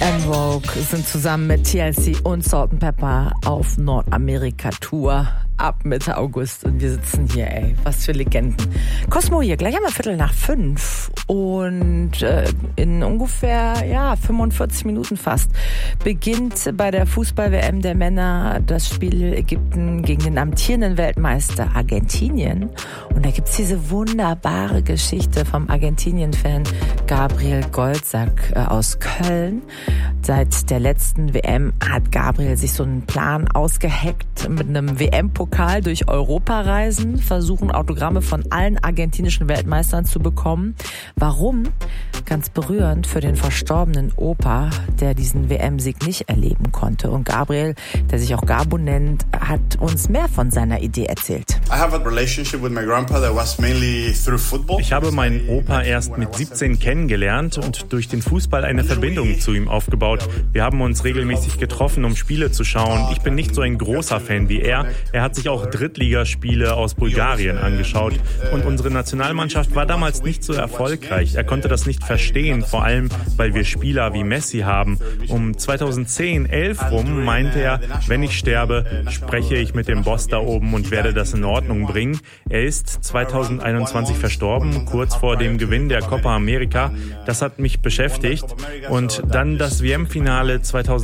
En Vogue sind zusammen mit TLC und Salt&Pepper auf Nordamerika-Tour ab Mitte August. Und wir sitzen hier, was für Legenden. Cosmo hier, gleich haben wir 4:45 und in ungefähr 45 Minuten fast beginnt bei der Fußball-WM der Männer das Spiel Ägypten gegen den amtierenden Weltmeister Argentinien. Und da gibt's diese wunderbare Geschichte vom Argentinien-Fan Gabriel Goldsack aus Köln. Seit der letzten WM hat Gabriel sich so einen Plan ausgeheckt mit einem WM-Pokal durch Europa reisen, versuchen Autogramme von allen argentinischen Weltmeistern zu bekommen. Warum? Ganz berührend für den verstorbenen Opa, der diesen WM-Sieg nicht erleben konnte. Und Gabriel, der sich auch Gabo nennt, hat uns mehr von seiner Idee erzählt. Ich habe meinen Opa erst mit 17 kennengelernt und durch den Fußball eine Verbindung zu ihm aufgebaut. Wir haben uns regelmäßig getroffen, um Spiele zu schauen. Ich bin nicht so ein großer Fan wie er. Er hat sich auch Drittligaspiele aus Bulgarien angeschaut. Und unsere Nationalmannschaft war damals nicht so erfolgreich. Er konnte das nicht verstehen, vor allem, weil wir Spieler wie Messi haben. Um 2010, 11 rum meinte er, wenn ich sterbe, spreche ich mit dem Boss da oben und werde das in Ordnung bringen. Er ist 2021 verstorben, kurz vor dem Gewinn der Copa America. Das hat mich beschäftigt. Und dann das WM-Finale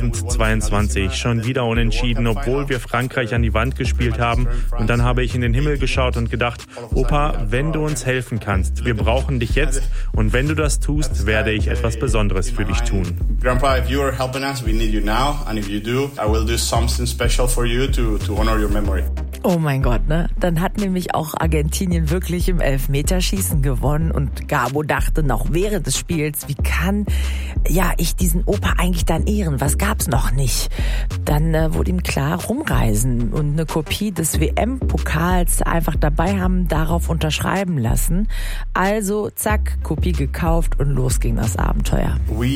2022, schon wieder unentschieden, obwohl wir Frankreich an die Wand gespielt haben. Und dann habe ich in den Himmel geschaut und gedacht, Opa, wenn du uns helfen kannst, wir brauchen dich jetzt. Und wenn du das tust, werde ich etwas Besonderes für dich tun. Grandpa, if you are helping us, we need you now. And if you do, I will do something special for you to honor your memory. Oh mein Gott, ne? Dann hat nämlich auch Argentinien wirklich im Elfmeterschießen gewonnen und Gabo dachte noch während des Spiels, wie kann ich diesen Opa eigentlich dann ehren? Was gab's noch nicht? Dann wurde ihm klar, rumreisen und eine Kopie des WM-Pokals einfach dabei haben, darauf unterschreiben lassen. Also zack, Kopie gekauft und los ging das Abenteuer.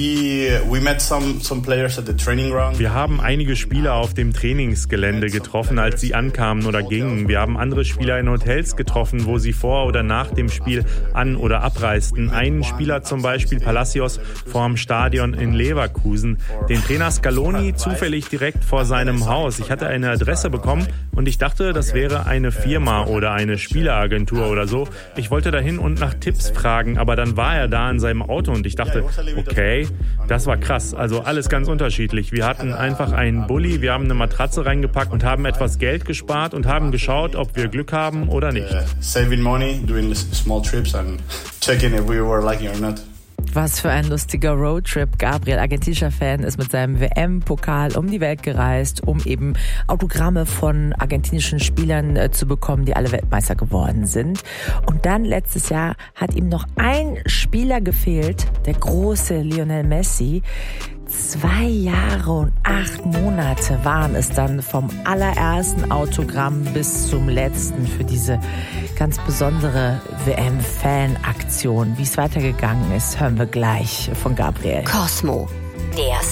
We met some players at the training ground. Wir haben einige Spieler auf dem Trainingsgelände getroffen, als sie ankamen oder gingen. Wir haben andere Spieler in Hotels getroffen, wo sie vor oder nach dem Spiel an- oder abreisten. Einen Spieler zum Beispiel, Palacios, vorm Stadion in Leverkusen. Den Trainer Scaloni zufällig direkt vor seinem Haus. Ich hatte eine Adresse bekommen und ich dachte, das wäre eine Firma oder eine Spieleragentur oder so. Ich wollte dahin und nach Tipps fragen, aber dann war er da in seinem Auto und ich dachte, okay, das war krass. Also alles ganz unterschiedlich. Wir hatten einfach einen Bulli, wir haben eine Matratze reingepackt und haben etwas Geld gespart und haben geschaut, ob wir Glück haben oder nicht. Saving money, doing small trips and checking if we were lucky or not. Was für ein lustiger Roadtrip. Gabriel, argentinischer Fan, ist mit seinem WM-Pokal um die Welt gereist, um eben Autogramme von argentinischen Spielern zu bekommen, die alle Weltmeister geworden sind. Und dann letztes Jahr hat ihm noch ein Spieler gefehlt, der große Lionel Messi. 2 Jahre und 8 Monate waren es dann vom allerersten Autogramm bis zum letzten für diese ganz besondere WM-Fan-Aktion. Wie es weitergegangen ist, hören wir gleich von Gabriel. Cosmo, der